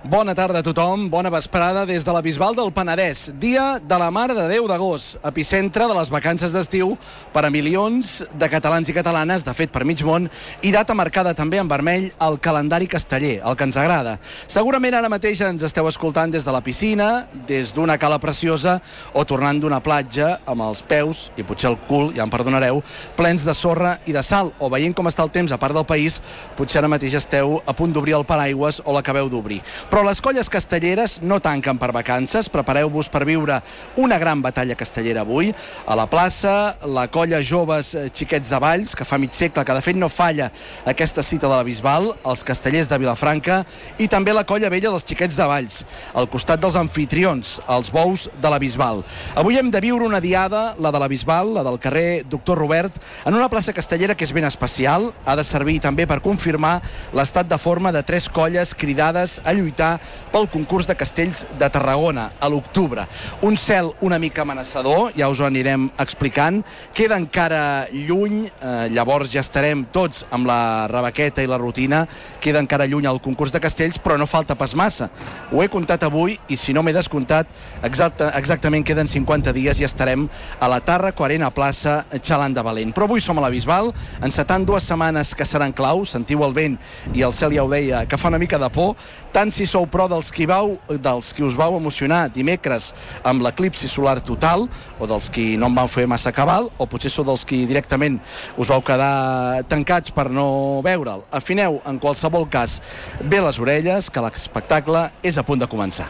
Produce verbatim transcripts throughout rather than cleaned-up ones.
Bona tarda a tothom, bona vesprada des de la Bisbal del Penedès. Dia de la Mare de Déu d'agost, epicentre de les vacances d'estiu per a milions de catalans i catalanes, de fet per mig món, i data marcada també en vermell al calendari casteller, el que ens agrada. Segurament ara mateix ens esteu escoltant des de la piscina, des d'una cala preciosa o tornant d'una platja amb els peus, i potser el cul, ja em perdonareu, plens de sorra i de sal, o veient com està el temps a part del país, potser ara mateix esteu a punt d'obrir el paraigües o l'acabeu d'obrir. Però les colles castelleres no tanquen per vacances. Prepareu-vos per viure una gran batalla castellera avui. A la plaça, la colla Joves Xiquets de Valls, que fa mig segle, que de fet no falla aquesta cita de la Bisbal, els castellers de Vilafranca, i també la colla vella dels Xiquets de Valls, al costat dels anfitrions, els bous de la Bisbal. Avui hem de viure una diada, la de la Bisbal, la del carrer Doctor Robert, en una plaça castellera que és ben especial. Ha de servir també per confirmar l'estat de forma de tres colles cridades a lluitar pel concurs de castells de Tarragona a l'octubre. Un cel una mica amenaçador, ja us ho anirem explicant. Queda encara lluny, eh, llavors ja estarem tots amb la rebequeta i la rutina. Queda encara lluny el concurs de castells, però no falta pas massa. Ho he comptat avui i si no m'he descomptat, exacta, exactament queden cinquanta dies i estarem a la Tàrraco Arena Plaça xalant de valent. Però avui som a la Bisbal, encetant dues setmanes que seran clau. Sentiu el vent i el cel ja ho deia, que fa una mica de por, tant si sou pro dels qui, vau, dels qui us vau emocionar dimecres amb l'eclipsi solar total, o dels qui no en van fer massa cabal, o potser sou dels qui directament us vau quedar tancats per no veure'l. Afineu, en qualsevol cas, bé les orelles, que l'espectacle és a punt de començar.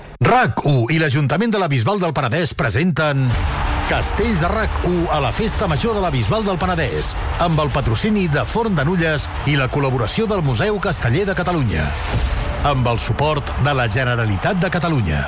RAC u i l'Ajuntament de la Bisbal del Penedès presenten Castells de RAC u a la Festa Major de la Bisbal del Penedès, amb el patrocini de Forn de Nulles i la col·laboració del Museu Casteller de Catalunya, amb el suport de la Generalitat de Catalunya.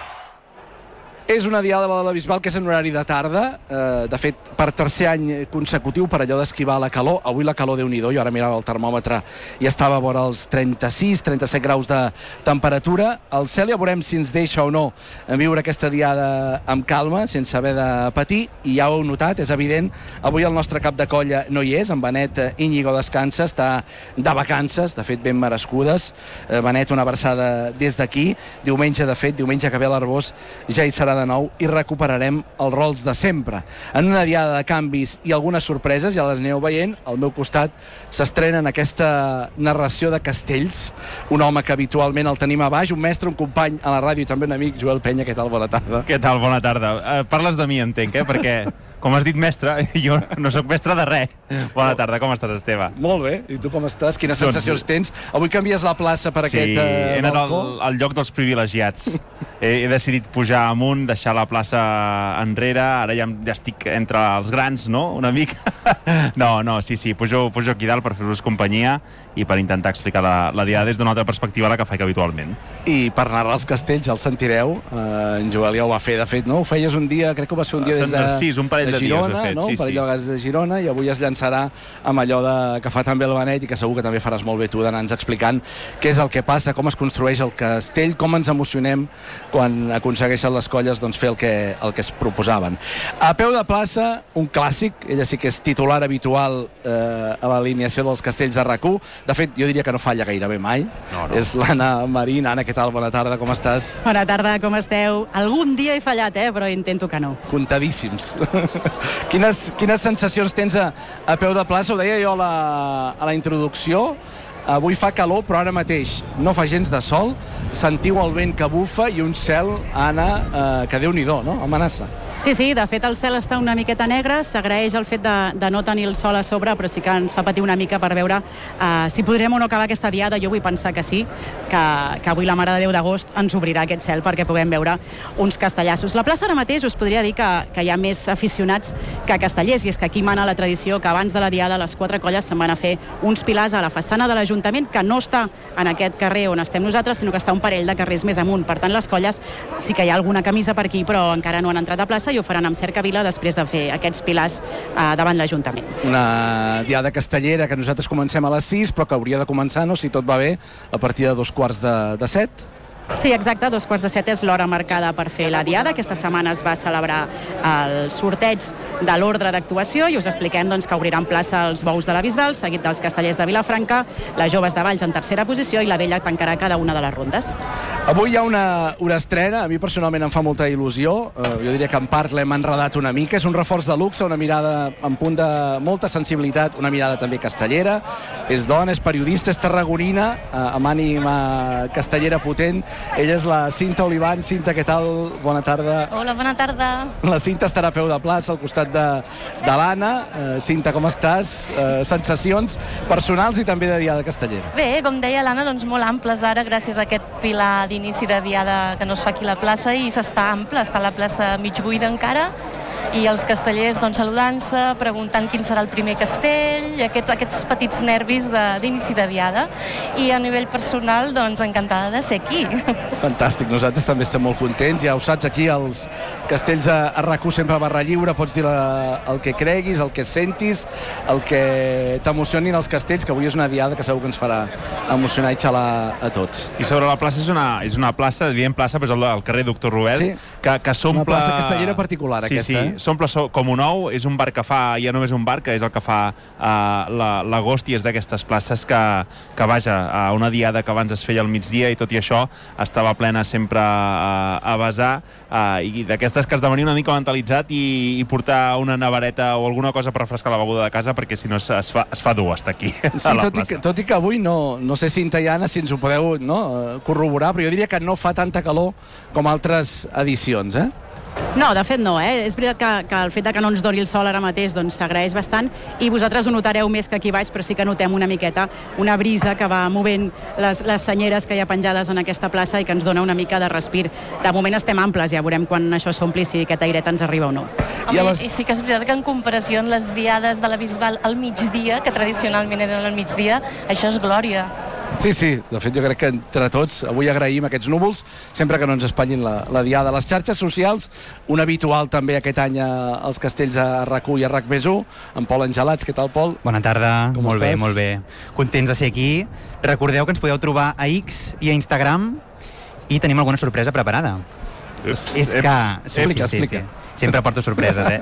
És una diada de la Bisbal que és en horari de tarda, eh, de fet, per tercer any consecutiu, per allò d'esquivar la calor. Avui la calor, Déu-n'hi-do, jo ara mirava el termòmetre i estava a vora els trenta-sis trenta-set graus de temperatura. El cel ja veurem si ens deixa o no viure aquesta diada amb calma, sense haver de patir, i ja ho heu notat, és evident. Avui el nostre cap de colla no hi és, en Benet Íñigo descansa, està de vacances, de fet ben merescudes. Eh, Benet, una abraçada des d'aquí. Diumenge, de fet, diumenge que ve a l'Arbós, ja hi serà de nou i recuperarem els rols de sempre. En una diada de canvis i algunes sorpreses, ja les aneu veient, al meu costat s'estrena en aquesta narració de castells, un home que habitualment el tenim a baix, un mestre, un company a la ràdio i també un amic, Joel Penya. Què tal? Bona tarda. Què tal? Bona tarda. Uh, parles de mi, entenc, eh? Perquè, com has dit mestre, jo no sóc mestre de res. Bona tarda, com estàs, Esteve? Molt bé, i tu com estàs? Quines sensacions tens? Avui canvies la plaça per sí, aquest uh, he anat balcó? al, al lloc dels privilegiats. he, he decidit pujar amunt, deixar la plaça enrere, ara ja, ja estic entre els grans, no?, una mica. no, no, sí, sí, pujo, pujo aquí dalt per fer-vos companyia i per intentar explicar la, la diada des d'una altra perspectiva a la que faig habitualment. I per narrar els castells, ja el sentireu, uh, en Joel ja ho va fer, de fet, no? Ho feies un dia, crec que ho vas fer un dia des de, sí, un parell de, de Girona, dies, de fet, no? sí, un parell sí. de vegades de Girona, i avui es llançarà amb allò de, que fa també el Benet i que segur que també faràs molt bé tu, d'anar-nos explicant què és el que passa, com es construeix el castell, com ens emocionem quan aconsegueixen les colles doncs, fer el que, el que es proposaven. A peu de plaça, un clàssic, ella sí que és titular habitual eh, a l'alineació dels castells de RAC u. De fet, jo diria que no falla gairebé mai. No, no. És l'Anna Marín. Anna, què tal? Bona tarda, com estàs? Bona tarda, com esteu? Algun dia he fallat, eh? Però intento que no. Comptadíssims. quines, quines sensacions tens a, a peu de plaça? Ho deia jo a la, a la introducció. Avui fa calor, però ara mateix no fa gens de sol. Sentiu el vent que bufa i un cel, Anna, eh, que Déu-n'hi-do, no? Amenaça. Sí, sí, de fet el cel està una miqueta negre, s'agraeix el fet de, de no tenir el sol a sobre, però sí que ens fa patir una mica per veure uh, si podrem o no acabar aquesta diada. Jo vull pensar que sí, que, que avui la Mare de Déu d'agost ens obrirà aquest cel perquè puguem veure uns castellassos. La plaça ara mateix us podria dir que, que hi ha més aficionats que castellers, i és que aquí mana la tradició que abans de la diada les quatre colles se'n van a fer uns pilars a la façana de l'Ajuntament, que no està en aquest carrer on estem nosaltres, sinó que està un parell de carrers més amunt. Per tant, les colles sí que hi ha alguna camisa per aquí, però encara no han entrat a plaça, i ho faran amb Cercavila després de fer aquests pilars eh, davant l'Ajuntament. Una diada castellera que nosaltres comencem a les sis, però que hauria de començar, no?, si tot va bé, a partir de dos quarts de, de set. Sí, exacte, dos quarts de set és l'hora marcada per fer la diada. Aquesta setmana es va celebrar el sorteig de l'ordre d'actuació i us expliquem doncs, que obriran plaça els bous de la Bisbal, seguit dels castellers de Vilafranca, les joves de Valls en tercera posició i la vella tancarà cada una de les rondes. Avui hi ha una, una estrena, a mi personalment em fa molta il·lusió, uh, jo diria que en part l'hem enredat una mica, és un reforç de luxe, una mirada en punt de molta sensibilitat, una mirada també castellera, és dona, és periodista, és tarragonina, uh, amb ànima castellera potent. Ella és la Cinta Oliván. Cinta, què tal? Bona tarda. Hola, bona tarda. La Cinta estarà a peu de plaça al costat de, de l'Anna. Uh, Cinta, com estàs? Uh, sensacions personals i també de Diada Castellera. Bé, com deia l'Anna, doncs molt amples ara, gràcies a aquest pilar d'inici de Diada que no es fa aquí a la plaça, i s'està ample, està la plaça mig buida encara, i els castellers doncs, saludant-se, preguntant quin serà el primer castell, i aquests, aquests petits nervis d'inici de, de Diada. I a nivell personal, doncs, encantada de ser aquí. Fantàstic, nosaltres també estem molt contents, ja ho saps, aquí els castells a, a RAC u sempre a barra lliure, pots dir la, el que creguis, el que sentis, el que t'emocionin els castells, que avui és una diada que segur que ens farà emocionar i xalar a tots. I sobre la plaça és una, és una plaça, diem plaça, però és el, el carrer Doctor Robert, sí, que, que s'omple... Una plaça castellera particular, sí, aquesta. Sí, eh? s'omple com un ou, és un bar que fa, ja només un bar, que és el que fa uh, l'agost, i és d'aquestes places que, que vaja, uh, una diada que abans es feia al migdia, i tot i això estava plena sempre uh, a vessar, uh, i d'aquestes que has de venir una mica mentalitzat i, i portar una nevareta o alguna cosa per refrescar la beguda de casa, perquè si no es, es, fa, es fa dur estar aquí, sí, a la tot plaça. I que, tot i que avui no, no sé, Cinta i Anna, si ens ho podeu no, corroborar, però jo diria que no fa tanta calor com altres edicions, eh? No, de fet no, eh? És veritat que, que el fet de que no ens doni el sol ara mateix doncs s'agraeix bastant, i vosaltres ho notareu més que aquí baix, però sí que notem una miqueta una brisa que va movent les, les senyeres que hi ha penjades en aquesta plaça i que ens dona una mica de respir. De moment estem amples, ja veurem quan això s'ompli si aquest airet ens arriba o no. Home, I, les... I sí que és veritat que en comparació amb les diades de la Bisbal al migdia, que tradicionalment eren al migdia, això és glòria. Sí, sí, de fet jo crec que entre tots avui agraïm aquests núvols, sempre que no ens espatllin la, la diada. Les xarxes socials, un habitual també aquest any als castells a RAC u i a RAC més u, en Pol Angelats. Què tal, Pol? Bona tarda, Com molt estàs? bé, molt bé. Contents de ser aquí. Recordeu que ens podeu trobar a X i a Instagram, i tenim alguna sorpresa preparada. Ups, És eps, que... explica, sí, explica. Sí, sí. Sempre porto sorpreses, eh?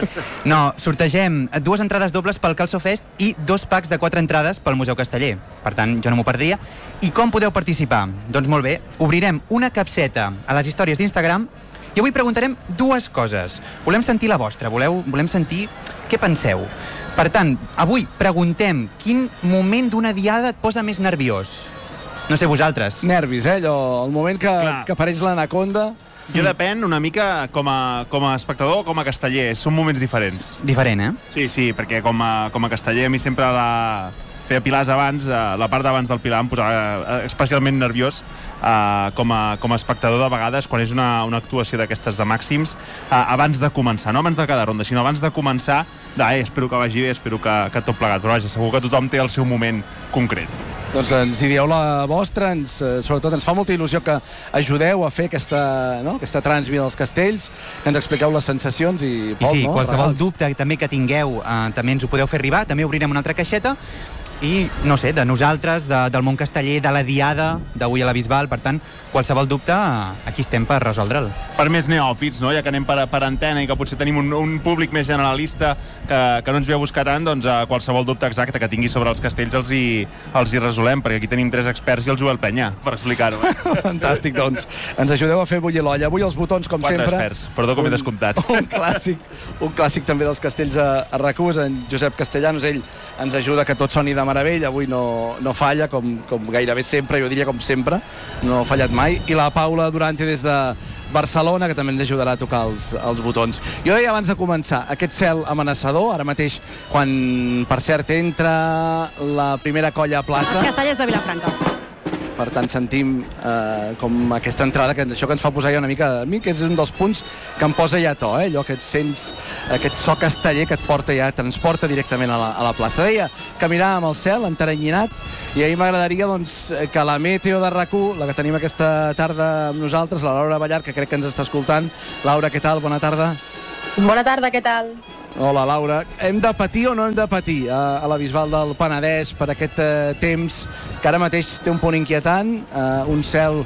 No, sortegem dues entrades dobles pel Calço Fest i dos packs de quatre entrades pel Museu Casteller. Per tant, jo no m'ho perdria. I com podeu participar? Doncs molt bé, obrirem una capseta a les històries d'Instagram i avui preguntarem dues coses. Volem sentir la vostra, voleu, volem sentir què penseu. Per tant, avui preguntem quin moment d'una diada et posa més nerviós. No sé vosaltres. Nervis, eh? Allò, el moment que, Clar. que apareix l'anaconda. Jo depèn una mica com a, com a espectador o com a casteller, són moments diferents. Diferent, eh? Sí, sí, perquè com a, com a casteller a mi sempre la... feia pilars abans, eh, la part d'abans del pilar em posava eh, especialment nerviós, eh, com, a, com a espectador de vegades, quan és una, una actuació d'aquestes de màxims, eh, abans de començar, no abans de cada ronda, sinó abans de començar, eh, espero que vagi bé, espero que, que tot plegat, però vaja, segur que tothom té el seu moment concret. Doncs ens hi dieu la vostra, ens, eh, sobretot ens fa molta il·lusió que ajudeu a fer aquesta, no? aquesta transmi dels castells, que ens expliqueu les sensacions i, Pol, I sí, no? qualsevol Regals. dubte també que tingueu, eh, també ens ho podeu fer arribar, també obrirem una altra caixeta, i, no sé, de nosaltres, de, del món casteller, de la diada d'avui a la Bisbal, per tant, qualsevol dubte, aquí estem per resoldre'l. Per més neòfits, no? Ja que anem per, per antena i que potser tenim un, un públic més generalista que, que no ens ve a buscar tant, doncs a qualsevol dubte exacte que tingui sobre els castells els hi, els hi resolem, perquè aquí tenim tres experts i el Joel Penya per explicar-ho. Eh? Fantàstic, doncs. Ens ajudeu a fer bullir l'olla. Avui els botons, com Quatre sempre... experts. Perdó que m'he descomptat. Un clàssic, un clàssic també dels castells a, a RAC u, en Josep Castellanos, ell ens ajuda que tot soni de meravella, avui no, no falla, com, com gairebé sempre, jo diria com sempre, no ha fallat mai, i la Paula Durante des de Barcelona, que també ens ajudarà a tocar els, els botons. Jo deia abans de començar, aquest cel amenaçador, ara mateix, quan, per cert, entra la primera colla a plaça... Els castellers de Vilafranca. Per tant, sentim eh, com aquesta entrada, que això que ens fa posar ja una mica... A mi que és un dels punts que em posa ja a to, eh? Allò que et sents, aquest so casteller que et porta ja, transporta directament a la, a la plaça. Deia que miràvem el cel enteranyinat, i a mi m'agradaria doncs, que la meteo de RAC u, la que tenim aquesta tarda amb nosaltres, la Laura Ballar, que crec que ens està escoltant. Laura, què tal? Bona tarda. Bona tarda, què tal? Hola, Laura. Hem de patir o no hem de patir a, a la Bisbal del Penedès per aquest eh, temps que ara mateix té un punt inquietant, eh, un cel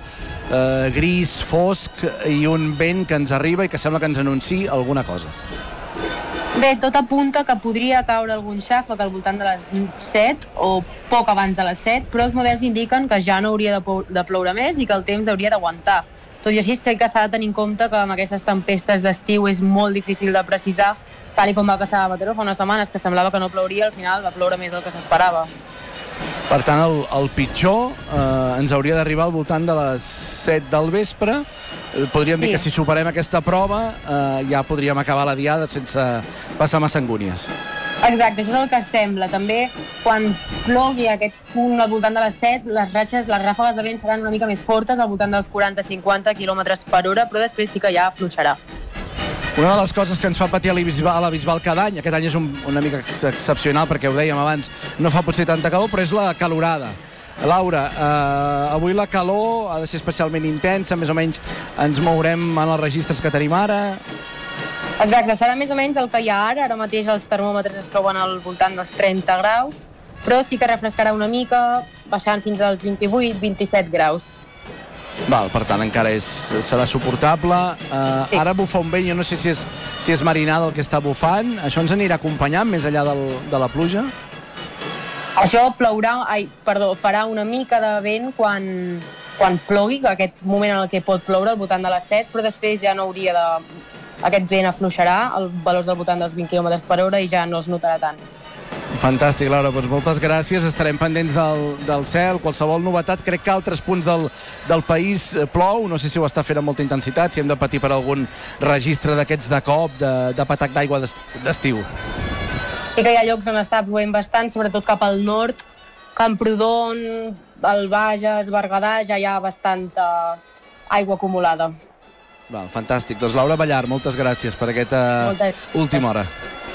eh, gris, fosc, i un vent que ens arriba i que sembla que ens anunciï alguna cosa. Bé, tot apunta que podria caure algun xàfec al voltant de les set o poc abans de les set, però els models indiquen que ja no hauria de, pou- de ploure més i que el temps hauria d'aguantar. Tot i així, sé que s'ha de tenir en compte que amb aquestes tempestes d'estiu és molt difícil de precisar, tal i com va passar a Mataró fa unes setmanes, que semblava que no plouria, al final va ploure més del que s'esperava. Per tant, el, el pitjor eh, ens hauria d'arribar al voltant de les set del vespre. Eh, Podríem dir Sí. que si superem aquesta prova eh, ja podríem acabar la diada sense passar massa angúnies. Exacte, això és el que sembla. També, quan plogui a aquest punt al voltant de les set, les ratxes, les ràfegues de vent seran una mica més fortes, al voltant dels quaranta a cinquanta quilòmetres per hora, però després sí que ja afluixarà. Una de les coses que ens fa patir a la Bisbal, a la Bisbal cada any, aquest any és un, una mica ex excepcional perquè ho dèiem abans, no fa potser tanta calor, però és la calorada. Laura, eh, avui la calor ha de ser especialment intensa, més o menys ens mourem en els registres que tenim ara. Exacte, serà més o menys el que hi ha ara. Ara mateix els termòmetres es troben al voltant dels trenta graus, però sí que refrescarà una mica, baixant fins als vint-i-vuit vint-i-set graus. Val, per tant, encara és, serà suportable. Uh, Sí. Ara bufa un vent, jo no sé si és, si és marinada el que està bufant. Això ens anirà acompanyant més enllà del, de la pluja? Això plourà, ai, perdó, farà una mica de vent quan, quan plogui, aquest moment en el que pot ploure, al voltant de les set, però després ja no hauria de... Aquest vent afluixarà, el valors del voltant dels vint quilòmetres per hora i ja no es notarà tant. Fantàstic, Laura, doncs moltes gràcies. Estarem pendents del, del cel, qualsevol novetat. Crec que altres punts del, del país plou, no sé si ho està fent amb molta intensitat, si hem de patir per algun registre d'aquests de cop, de, de patac d'aigua d'estiu. Sí que hi ha llocs on està plovent bastant, sobretot cap al nord, Camprodon, el Bages, Berguedà, ja hi ha bastanta aigua acumulada. Val, fantàstic. Doncs Laura Ballar, moltes gràcies per aquesta Moltes. última hora.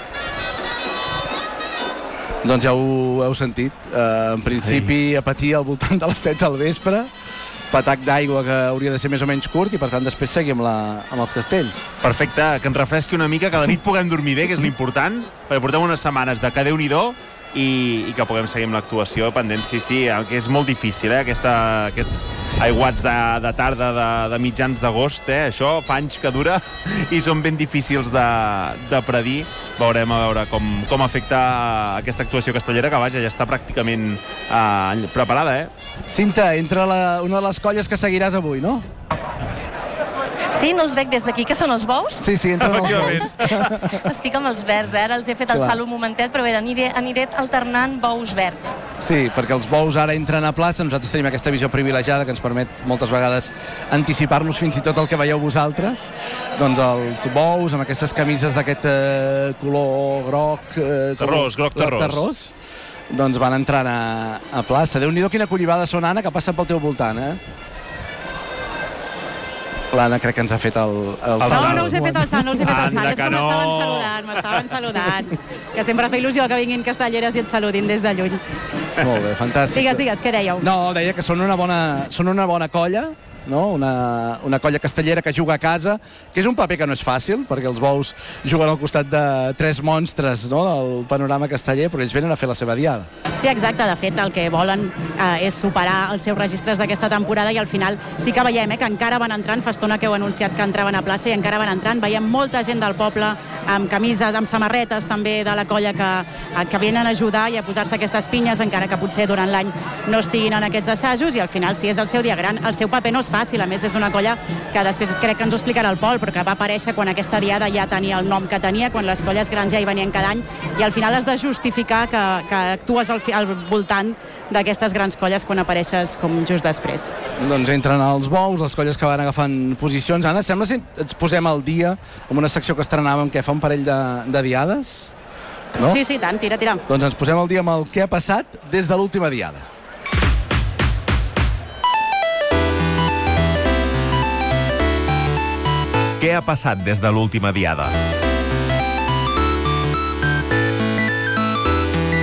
Doncs ja ho heu sentit. Uh, en principi, sí. A patir al voltant de les set del vespre, patac d'aigua que hauria de ser més o menys curt i, per tant, després seguim la, amb els castells. Perfecte, que ens refresqui una mica, que a la nit puguem dormir bé, que és l'important, perquè portem unes setmanes de que Déu-n'hi-do i, i que puguem seguir amb l'actuació pendent. Sí, sí, que és molt difícil, eh? Aquesta, aquests aiguats de, de tarda de, de mitjans d'agost, eh? Això fa anys que dura i són ben difícils de, de predir. Veurem a veure com, com afecta aquesta actuació castellera, que vaja, ja està pràcticament eh, preparada, eh? Cinta, entra la, una de les colles que seguiràs avui, no? Sí, no us veig des d'aquí, que són els bous? Sí, sí, entren els bous. Estic amb els verds, eh? Ara els he fet el Clar. salt un momentet, però bé, aniré, aniré alternant bous verds. Sí, perquè els bous ara entren a plaça, nosaltres tenim aquesta visió privilegiada que ens permet moltes vegades anticipar-nos fins i tot el que veieu vosaltres. Doncs els bous, amb aquestes camises d'aquest eh, color groc... Eh, Terrós, groc terrós. terrós. Doncs van entrant a, a plaça. Déu-n'hi-do quina collibada són, Anna, que passa pel teu voltant, eh? L'Anna crec que ens ha fet el, el No, salt. no us he fet el salt, no us he fet el salt. Anda, És que que no. m'estaven saludant, m'estaven saludant. Que sempre fa il·lusió que vinguin castelleres i et saludin des de lluny. Molt bé, fantàstic. Digues, digues, què dèieu? No, deia que són una bona, són una bona colla, no? una, una colla castellera que juga a casa, que és un paper que no és fàcil, perquè els bous juguen al costat de tres monstres, no? Del panorama casteller, però ells venen a fer la seva diada. Sí, exacte. De fet, el que volen eh, és superar els seus registres d'aquesta temporada i al final sí que veiem eh, que encara van entrant, fa estona que heu anunciat que entraven a plaça i encara van entrant. Veiem molta gent del poble amb camises, amb samarretes també de la colla que, eh, que venen a ajudar i a posar-se aquestes pinyes, encara que potser durant l'any no estiguin en aquests assajos, i al final sí, és el seu dia gran. El seu paper no és fàcil, a més és una colla que després crec que ens ho explicarà el Pol, però que va aparèixer quan aquesta diada ja tenia el nom que tenia, quan les colles grans ja hi venien cada any, i al final has de justificar que, que actues al, al voltant d'aquestes grans colles quan apareixes com just després. Doncs entren els bous, les colles que van agafant posicions. Anna, sembla si ens posem al dia amb una secció que estrenàvem que fa un parell de, de diades? No? Sí, sí, tant, tira, tira. Doncs ens posem al dia amb el que ha passat des de l'última diada. Què ha passat des de l'última diada?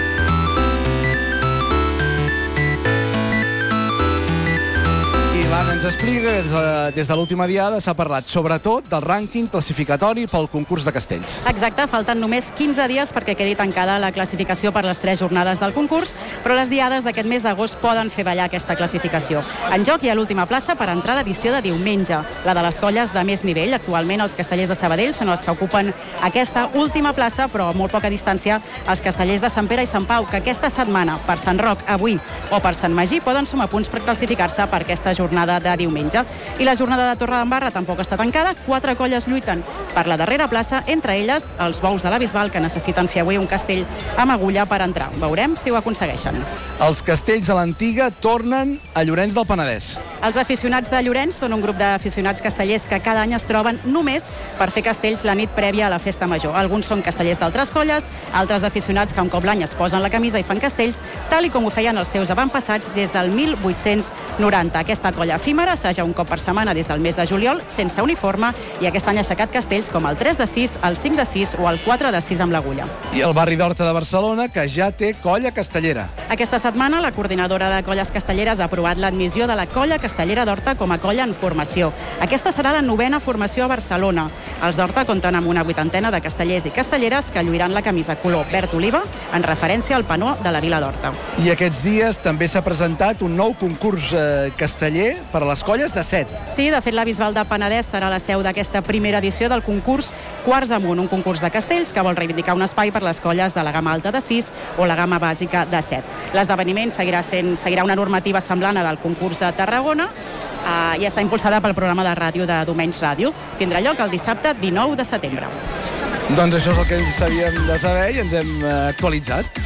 I l'Anna ens explica que des de, des de l'última diada s'ha parlat sobretot del rànquing classificatori pel concurs de castells. Exacte, falten només quinze dies perquè quedi tancada la classificació per les tres jornades del concurs, però les diades d'aquest mes d'agost poden fer ballar aquesta classificació. En joc hi ha l'última plaça per entrar a l'edició de diumenge, la de les colles de més nivell. Actualment els castellers de Sabadell són els que ocupen aquesta última plaça, però a molt poca distància els castellers de Sant Pere i Sant Pau, que aquesta setmana per Sant Roc, avui o per Sant Magí poden sumar punts per classificar-se per aquesta jornada de diumenge. I la jornada de Torredembarra tampoc està tancada. Quatre colles lluiten per la darrera plaça, entre elles els bous de la Bisbal, que necessiten fer avui un castell amb agulla per entrar. Veurem si ho aconsegueixen. Els castells de l'Antiga tornen a Llorenç del Penedès. Els aficionats de Llorenç són un grup d'aficionats castellers que cada any es troben només per fer castells la nit prèvia a la festa major. Alguns són castellers d'altres colles, altres aficionats que un cop l'any es posen la camisa i fan castells, tal i com ho feien els seus avantpassats des del mil vuit-cents noranta. Aquesta colla efímera assaja un cop per setmana des del mes de juliol, sense uniforme, i aquest any ha aixecat castells com el tres de sis, el cinc de sis o el quatre de sis amb l'agulla. I el barri d'Horta de Barcelona, que ja té colla castellera. Aquesta setmana, la coordinadora de colles castelleres ha aprovat l'admissió de la colla castellera d'Horta com a colla en formació. Aquesta serà la novena formació a Barcelona. Els d'Horta compten amb una vuitantena de castellers i castelleres que lluiran la camisa color verd oliva en referència al panó de la vila d'Horta. I aquests dies també s'ha presentat un nou concurs eh, casteller per a les colles de set. Sí, de fet la Bisbal de Penedès serà la seu d'aquesta primera edició del concurs Quarts Amunt, un concurs de castells que vol reivindicar un espai per les colles de la gamma alta de sis o la gamma bàsica de set. L'esdeveniment seguirà sent seguirà una normativa semblant a del concurs de Tarragona eh, i està impulsada pel programa de ràdio de Domenys Ràdio. Tindrà lloc el dissabte dinou de setembre. Doncs això és el que ens sabíem de saber i ens hem eh, actualitzat.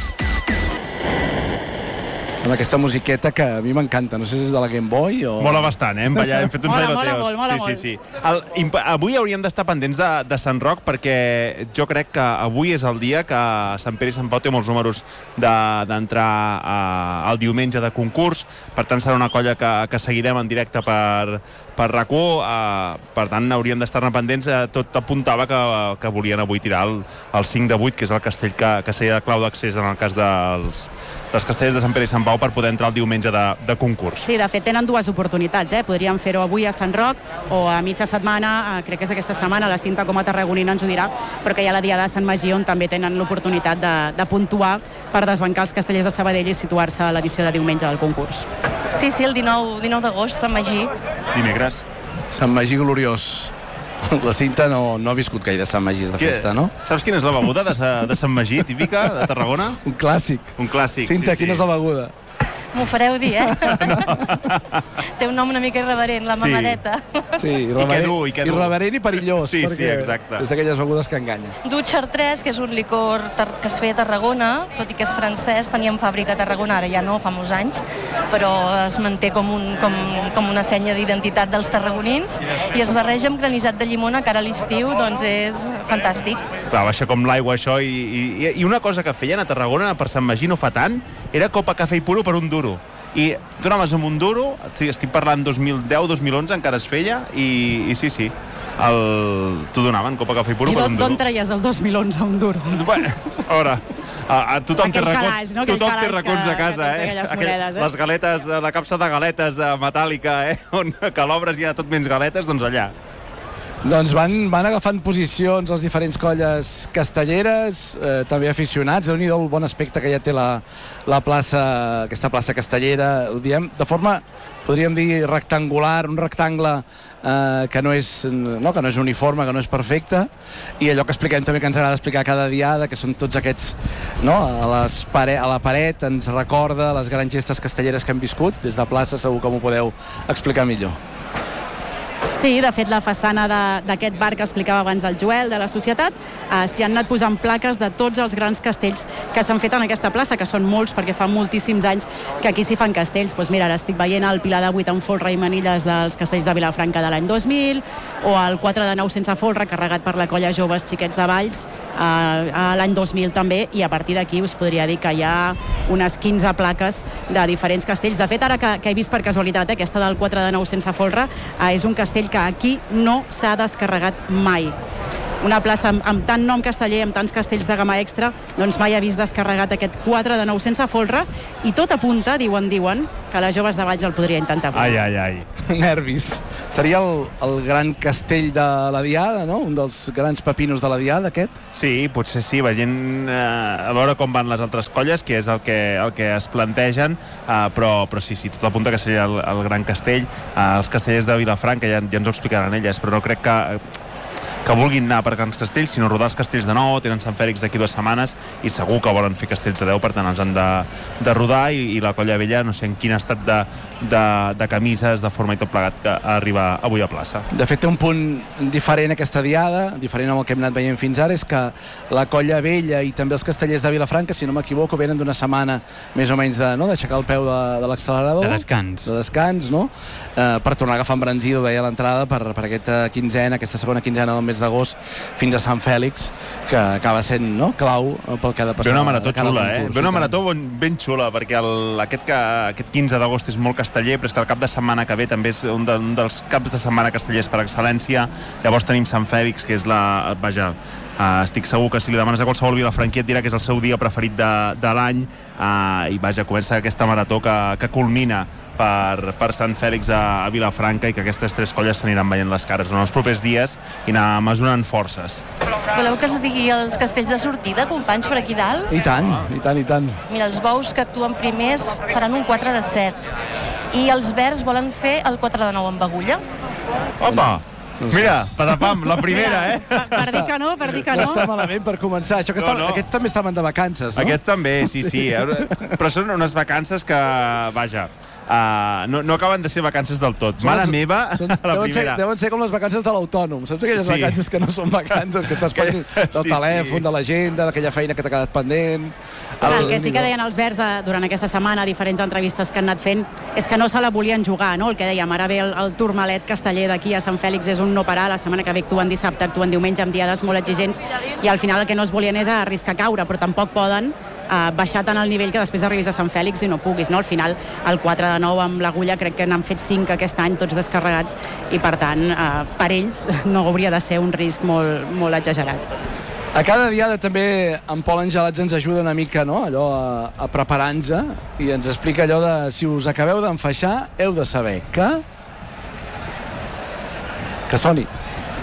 Amb aquesta musiqueta que a mi m'encanta. No sé si és de la Game Boy o... Mola bastant, eh? Hem, ballat, hem fet uns mola, bailoteos. mola molt, mola sí, sí, sí. El, avui hauríem d'estar pendents de, de Sant Roc perquè jo crec que avui és el dia que Sant Pere i Sant Pau té molts números d'entrar de, al diumenge de concurs. Per tant, serà una colla que, que seguirem en directe per, per RAC u. Uh, per tant, hauríem d'estar-ne pendents. Uh, tot apuntava que, que volien avui tirar el, el cinc de vuit, que és el castell que, que seria de clau d'accés en el cas dels... dels castellers de Sant Pere i Sant Pau per poder entrar el diumenge de, de concurs. Sí, de fet tenen dues oportunitats, eh? Podríem fer-ho avui a Sant Roc o a mitja setmana, eh, crec que és aquesta setmana, la Cinta com a tarragonina ens ho dirà, però que hi ha la Diada de Sant Magí on també tenen l'oportunitat de, de puntuar per desbancar els castellers de Sabadell i situar-se a l'edició de diumenge del concurs. Sí, sí, el dinou d'agost, Sant Magí. Dimecres. Sant Magí gloriós. La Cinta no, no ha viscut gaire Sant Magí de festa, no? Saps quina és la beguda de, de Sant Magí, típica, de Tarragona? Un clàssic. Un clàssic, Cinta, sí, sí. quina és la beguda? M'ho fareu dir, eh? No. Té un nom una mica irreverent, la sí. mamadeta. Sí, I que dur, i que dur. Irreverent i perillós. Sí, sí, exacte. És d'aquelles begudes que enganyen. Dutxer tres, que és un licor que es feia a Tarragona, tot i que és francès, teníem fàbrica a Tarragona, ara ja no, fa molts anys, però es manté com, un, com, com una senya d'identitat dels tarragonins i es barreja amb granissat de llimona, que ara a l'estiu doncs és fantàstic. Clar, baixa com l'aigua això i, i, i una cosa que feien a Tarragona per Sant Magí no fa tant, era copa cafè i puro per un duro. I tu anaves amb un duro, estic parlant dos mil deu dos mil onze, encara es feia, i, i sí, sí, t'ho donaven, copa cafè i puro I per un duro. I d'on traies el dos mil onze un duro? Bueno, a veure, a, a tothom té racons, calaix, no? tothom té calaix racons que, a casa, que eh? Monedes, eh? Les galetes, la capsa de galetes metàl·lica, eh? On que l'obres hi ha tot menys galetes, doncs allà. Doncs van, van agafant posicions les diferents colles castelleres, eh, també aficionats. Déu-n'hi-do el bon aspecte que ja té la, la plaça, aquesta plaça castellera. Ho diem de forma, podríem dir, rectangular, un rectangle eh, que, no és, no, que no és uniforme, que no és perfecte. I allò que expliquem també, que ens agrada explicar cada diada, que són tots aquests... No? A, les pare, a la paret ens recorda les grans gestes castelleres que hem viscut. Des de plaça segur que m'ho podeu explicar millor. Sí, de fet, la façana d'aquest bar que explicava abans el Joel, de la Societat, eh, s'hi han anat posant plaques de tots els grans castells que s'han fet en aquesta plaça, que són molts, perquè fa moltíssims anys que aquí s'hi fan castells. Doncs mira, ara estic veient el Pilar de vuit amb folre i manilles dels castells de Vilafranca de l'any dos mil, o el quatre de nou sense folre, carregat per la colla Joves Xiquets de Valls, eh, l'any dos mil també, i a partir d'aquí us podria dir que hi ha unes quinze plaques de diferents castells. De fet, ara que, que he vist per casualitat, eh, aquesta del quatre de nou sense folre, eh, és un castell que aquí no s'ha descarregat mai. una plaça amb, amb tant nom casteller, amb tants castells de gamma extra, doncs mai ha vist descarregat aquest quatre de nou sense folre, i tot apunta, diuen, diuen, que les joves de Valls el podria intentar. Ai, ai, ai. Nervis. Seria el, el gran castell de la Diada, no? Un dels grans pepinos de la Diada, aquest? Sí, potser sí, veient eh, a veure com van les altres colles, que és el que, el que es plantegen, eh, però, però sí, sí, tot apunta que seria el, el gran castell. Eh, els castellers de Vilafranca ja, ja ens ho explicaran elles, però no crec que que vulguin anar per grans castells, sinó rodar els castells de nou. Tenen Sant Fèlix d'aquí dues setmanes i segur que volen fer castells de deu, per tant els han de, de rodar, i, i la colla vella no sé en quin estat de, de, de camises, de forma i tot plegat, que arriba avui a plaça. De fet, té un punt diferent aquesta diada, diferent amb el que hem anat veient fins ara, és que la colla vella i també els castellers de Vilafranca, si no m'equivoco, venen d'una setmana més o menys de, no, d'aixecar el peu de, de l'accelerador. De descans. De descans, no? Eh, per tornar a agafar embranzido, deia a l'entrada, per, per aquesta quinzena, aquesta segona quinzena del mes d'agost fins a Sant Fèlix, que acaba sent, no, clau pel que ha de passar. Ve una marató xula, eh? Ve una marató ben, ben xula, perquè el, aquest, que, aquest quinze d'agost és molt casteller, però és que el cap de setmana que ve també és un, de, un dels caps de setmana castellers per excel·lència. Llavors tenim Sant Fèlix, que és la... Vaja, Uh, estic segur que si li demanes a qualsevol vilafranquí et dirà que és el seu dia preferit de, de l'any, uh, i vaja, comença aquesta marató que, que culmina per, per Sant Fèlix a, a Vilafranca, i que aquestes tres colles s'aniran veient les cares en els propers dies i anar mesurant forces. Voleu que es digui els castells de sortida, companys, per aquí dalt? I tant, i tant, i tant. Mira, els bous que actuen primers faran un quatre de set, i els verds volen fer el quatre de nou amb agulla. Opa! Mira, patapam, la primera, eh? Per, per dir que no, per dir que no. No està malament per començar. Això que No, està, no. Aquests també estaven de vacances, no? Aquests també, sí, sí. Però són unes vacances que, vaja, uh, no, no acaben de ser vacances del tot. Són Mare les- meva, són, la deuen, ser, primera. deuen ser com les vacances de l'autònom. Saps aquelles Sí. vacances que no són vacances, que estàs pendent del Sí, telèfon, sí. de l'agenda, d'aquella feina que t'ha quedat pendent. Clar, el que sí que deien els verds eh, durant aquesta setmana, a diferents entrevistes que han anat fent, és que no se la volien jugar, no? El que dèiem, ara ve el, el Tourmalet casteller d'aquí a Sant Fèlix, és un no parar. La setmana que ve actuen dissabte, actuen diumenge, amb diades molt exigents, i al final el que no es volien és arriscar caure, però tampoc poden eh, baixar tant el nivell que després arribis a Sant Fèlix i no puguis, no? Al final, el quatre de nou amb l'agulla, crec que n'han fet cinc aquest any, tots descarregats, i per tant, eh, per ells no hauria de ser un risc molt, molt exagerat. A cada diada també en Pol Angelats ens ajuda una mica, no?, allò a, a preparar-nos, i ens explica allò de si us acabeu d'enfaixar, heu de saber que... Que soni.